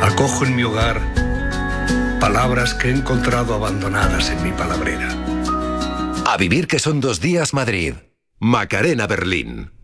Acojo en mi hogar palabras que he encontrado abandonadas en mi palabrera. A vivir que son 2 días Madrid. Macarena Berlín.